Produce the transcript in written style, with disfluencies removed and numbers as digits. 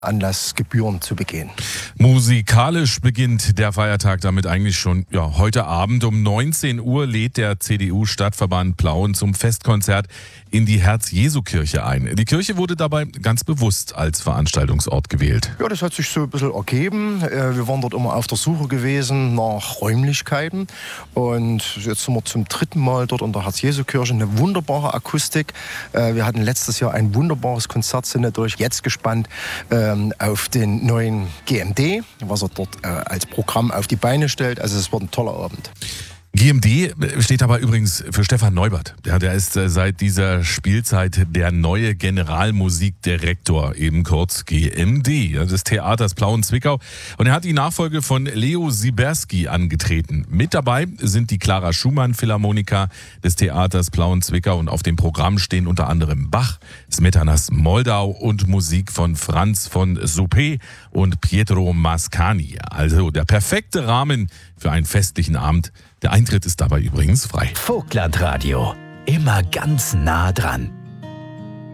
Anlass gebührend zu begehen. Musikalisch beginnt der Feiertag damit eigentlich schon heute Abend. Um 19 Uhr lädt der CDU-Stadtverband Plauen zum Festkonzert in die Herz-Jesu-Kirche ein. Die Kirche wurde dabei ganz bewusst als Veranstaltungsort gewählt. Ja, das hat sich so ein bisschen ergeben. Wir waren dort immer auf der Suche gewesen nach Räumlichkeiten. Und jetzt sind wir zum 3. Mal dort in der Herz-Jesu-Kirche. Eine wunderbare Akustik. Wir hatten letztes Jahr ein wunderbares Konzert, sind natürlich jetzt gespannt auf den neuen GMD, was er dort als Programm auf die Beine stellt. Also es wird ein toller Abend. GMD steht aber übrigens für Stefan Neubert. Ja, der ist seit dieser Spielzeit der neue Generalmusikdirektor, eben kurz GMD, des Theaters Plauen-Zwickau. Und er hat die Nachfolge von Leo Siberski angetreten. Mit dabei sind die Clara Schumann Philharmoniker des Theaters Plauen-Zwickau und auf dem Programm stehen unter anderem Bach, Smetanas Moldau und Musik von Franz von Suppé und Pietro Mascagni. Also der perfekte Rahmen für einen festlichen Abend. Der Eintritt ist dabei übrigens frei. Vogtland Radio. Immer ganz nah dran.